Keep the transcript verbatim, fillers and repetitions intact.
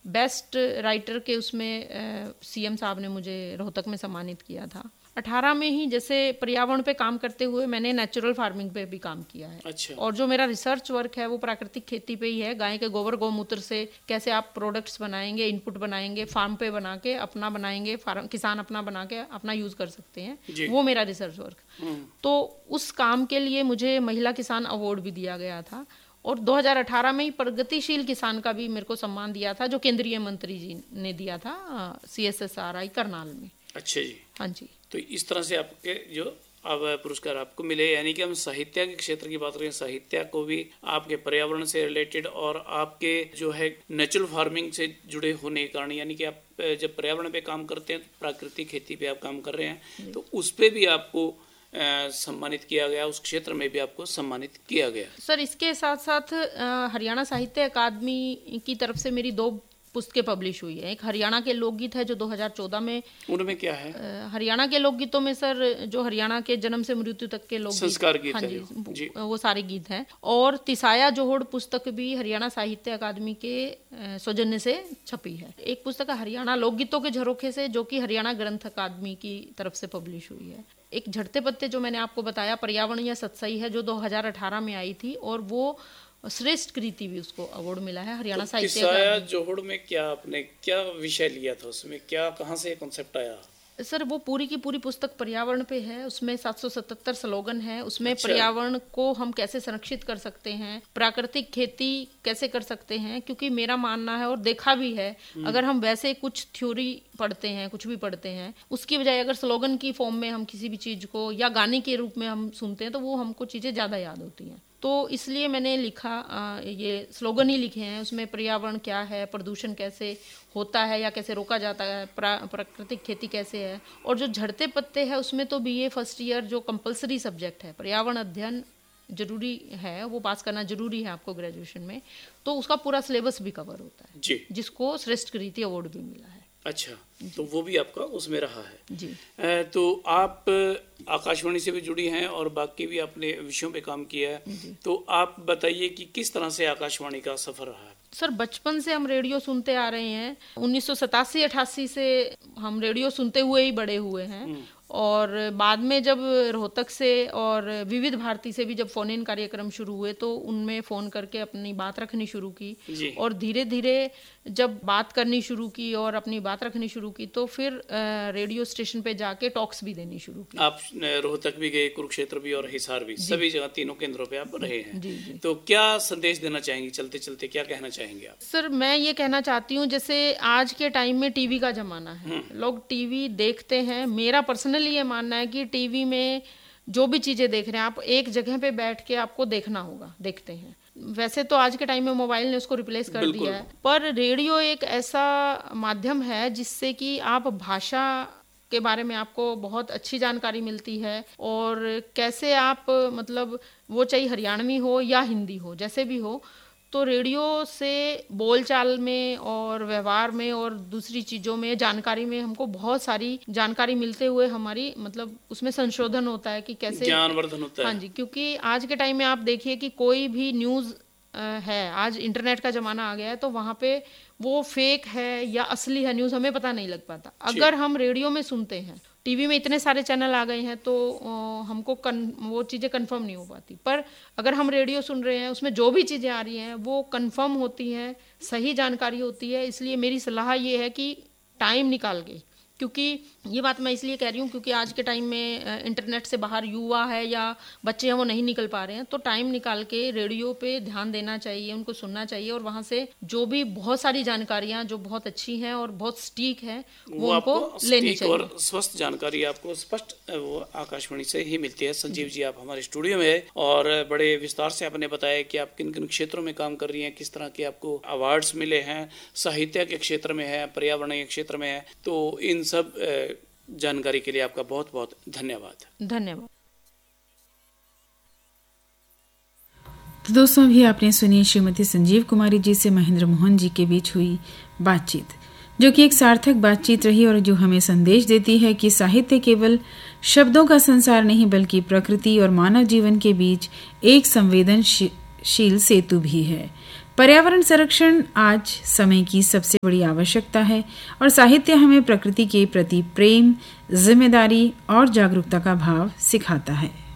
Best writer के उसमें CM साहब ने मुझे रोहतक में सम्मानित किया था। अठारह में ही जैसे पर्यावरण पे काम करते हुए मैंने नेचुरल फार्मिंग पे भी काम किया है। अच्छा। और जो मेरा रिसर्च वर्क है वो प्राकृतिक खेती पे ही है। गाय के गोबर गौमूत्र से कैसे आप प्रोडक्ट्स बनाएंगे, इनपुट बनाएंगे, फार्म पे बना के अपना बनाएंगे, फार्म किसान अपना बना के अपना यूज कर सकते हैं, वो मेरा रिसर्च वर्क। तो उस काम के लिए मुझे महिला किसान अवार्ड भी दिया गया था। और दो हज़ार अठारह में ही प्रगतिशील किसान का भी मेरे को सम्मान दिया था, जो केंद्रीय मंत्री जी ने दिया था सी एस एस आर आई करनाल में। अच्छा जी। हाँ जी। तो इस तरह से आपके जो अब पुरस्कार आपको मिले, यानी कि हम साहित्य के क्षेत्र की बात करें, साहित्य को भी आपके पर्यावरण से रिलेटेड और आपके जो है नेचुरल फार्मिंग से जुड़े होने के कारण, यानी कि आप जब पर्यावरण पे काम करते हैं, प्राकृतिक खेती पे आप काम कर रहे हैं, तो उस पे भी आपको सम्मानित किया गया, उस क्षेत्र में भी आपको सम्मानित किया गया। सर इसके साथ साथ हरियाणा साहित्य अकादमी की तरफ से मेरी दो पुस्तकें पब्लिश हुई है। एक हरियाणा के लोकगीत है जो दो हज़ार चौदह में, उनमें क्या है? हरियाणा के लोकगीतों में सर जो हरियाणा के जन्म से मृत्यु तक के लोकगीत, संस्कार गीत, हाँ है जी, जी, वो सारे गीत हैं। और तिसाया जोहोड़ पुस्तक भी हरियाणा साहित्य अकादमी के सौजन्य से छपी है। एक पुस्तक है हरियाणा लोकगीतों के झरोखे से, जो कि हरियाणा ग्रंथ अकादमी की तरफ से पब्लिश हुई है। एक झड़ते पत्ते जो मैंने आपको बताया पर्यावरण या सत्सई है, जो दो हज़ार अठारह में आई थी, और वो श्रेष्ठ कृति भी उसको अवार्ड मिला है हरियाणा तो साहित्य तिसाया जोहोड़ में क्या आपने क्या विषय लिया था, उसमें क्या कहाँ से कॉन्सेप्ट आया? सर वो पूरी की पूरी पुस्तक पर्यावरण पे है। उसमें सात सौ सतहत्तर स्लोगन है। उसमें अच्छा। पर्यावरण को हम कैसे संरक्षित कर सकते हैं, प्राकृतिक खेती कैसे कर सकते हैं, क्योंकि मेरा मानना है और देखा भी है, अगर हम वैसे कुछ थ्योरी पढ़ते हैं, कुछ भी पढ़ते हैं, उसकी बजाय अगर स्लोगन की फॉर्म में हम किसी भी चीज को या गाने के रूप में हम सुनते हैं, तो वो हमको चीजें ज्यादा याद होती हैं। तो इसलिए मैंने लिखा, आ, ये स्लोगन ही लिखे हैं। उसमें पर्यावरण क्या है, प्रदूषण कैसे होता है या कैसे रोका जाता है, प्रा, प्राकृतिक खेती कैसे है। और जो झड़ते पत्ते है उसमें तो बीए फर्स्ट ईयर जो कंपलसरी सब्जेक्ट है, पर्यावरण अध्ययन जरूरी है, वो पास करना जरूरी है आपको ग्रेजुएशन में, तो उसका पूरा सिलेबस भी कवर होता है जी, जिसको श्रेष्ठ कृति अवार्ड भी मिला है। अच्छा, तो वो भी आपका उसमें रहा है जी। तो आप आकाशवाणी से भी जुड़ी हैं और बाकी भी अपने विषयों पे काम किया है, तो आप बताइए कि किस तरह से आकाशवाणी का सफर रहा है? सर बचपन से हम रेडियो सुनते आ रहे हैं। उन्नीस सौ सतासी अठासी से हम रेडियो सुनते हुए ही बड़े हुए हैं। और बाद में जब रोहतक से और विविध भारती से भी जब फोन इन कार्यक्रम शुरू हुए, तो उनमें फ़ोन करके अपनी बात रखनी शुरू की। और धीरे धीरे जब बात करनी शुरू की और अपनी बात रखनी शुरू की, तो फिर रेडियो स्टेशन पे जाके टॉक्स भी देनी शुरू की। आप रोहतक भी गए, कुरुक्षेत्र भी और हिसार भी, सभी जगह तीनों केंद्रों पे आप रहे हैं। जी, जी। तो क्या संदेश देना चाहेंगे चलते चलते, क्या कहना चाहेंगे आप? सर मैं ये कहना चाहती हूँ, जैसे आज के टाइम में टीवी का जमाना है, लोग टीवी देखते हैं। मेरा पर्सनली ये मानना है कि टीवी में जो भी चीजें देख रहे हैं, आप एक जगह पे बैठ के आपको देखना होगा, देखते हैं। वैसे तो आज के टाइम में मोबाइल ने उसको रिप्लेस कर दिया है, पर रेडियो एक ऐसा माध्यम है जिससे कि आप भाषा के बारे में आपको बहुत अच्छी जानकारी मिलती है। और कैसे आप मतलब वो चाहे हरियाणवी हो या हिंदी हो, जैसे भी हो, तो रेडियो से बोलचाल में और व्यवहार में और दूसरी चीज़ों में, जानकारी में हमको बहुत सारी जानकारी मिलते हुए हमारी मतलब उसमें संशोधन होता है कि कैसे ज्ञानवर्धन होता है। हाँ जी, क्योंकि आज के टाइम में आप देखिए कि कोई भी न्यूज़ है, आज इंटरनेट का ज़माना आ गया है, तो वहाँ पे वो फेक है या असली है न्यूज़ हमें पता नहीं लग पाता। अगर हम रेडियो में सुनते हैं, टीवी में इतने सारे चैनल आ गए हैं, तो हमको कन, वो चीज़ें कंफर्म नहीं हो पाती। पर अगर हम रेडियो सुन रहे हैं, उसमें जो भी चीज़ें आ रही हैं वो कंफर्म होती हैं, सही जानकारी होती है। इसलिए मेरी सलाह ये है कि टाइम निकाल के, क्योंकि ये बात मैं इसलिए कह रही हूँ क्योंकि आज के टाइम में इंटरनेट से बाहर युवा है या बच्चे हैं वो नहीं निकल पा रहे हैं, तो टाइम निकाल के रेडियो पे ध्यान देना चाहिए, उनको सुनना चाहिए। और वहाँ से जो भी बहुत सारी जानकारियाँ जो बहुत अच्छी हैं और बहुत सटीक हैं, वो, वो उनको लेनी चाहिए। और स्वस्थ जानकारी आपको स्पष्ट वो आकाशवाणी से ही मिलती है। संजीव जी, आप हमारे स्टूडियो में है और बड़े विस्तार से आपने बताया कि आप किन किन क्षेत्रों में काम कर रही हैं, किस तरह के आपको अवार्ड्स मिले हैं, साहित्य के क्षेत्र में है, पर्यावरण के क्षेत्र में है। तो इन सब जानकारी के लिए आपका बहुत बहुत धन्यवाद। धन्यवाद। तो दोस्तों, अभी आपने सुनी श्रीमती संजीव कुमारी जी से महेंद्र मोहन जी के बीच हुई बातचीत, जो कि एक सार्थक बातचीत रही और जो हमें संदेश देती है कि साहित्य केवल शब्दों का संसार नहीं, बल्कि प्रकृति और मानव जीवन के बीच एक संवेदनशील सेतु भी है। पर्यावरण संरक्षण आज समय की सबसे बड़ी आवश्यकता है और साहित्य हमें प्रकृति के प्रति प्रेम, जिम्मेदारी और जागरूकता का भाव सिखाता है।